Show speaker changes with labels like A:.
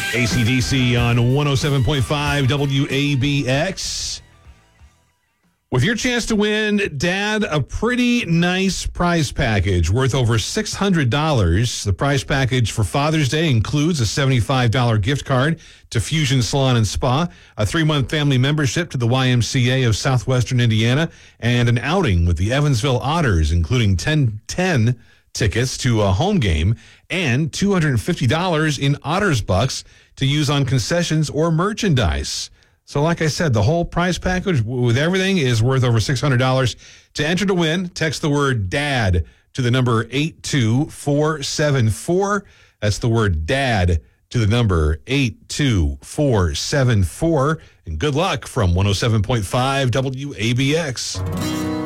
A: AC/DC on 107.5 WABX. With your chance to win, Dad, a pretty nice prize package worth over $600. The prize package for Father's Day includes a $75 gift card to Fusion Salon and Spa, a 3-month family membership to the YMCA of Southwestern Indiana, and an outing with the Evansville Otters, including 10 tickets to a home game and $250 in Otters bucks to use on concessions or merchandise. So like I said, the whole prize package with everything is worth over $600. To enter to win, text the word DAD to the number 82474. That's the word DAD to the number 82474. And good luck from 107.5 WABX.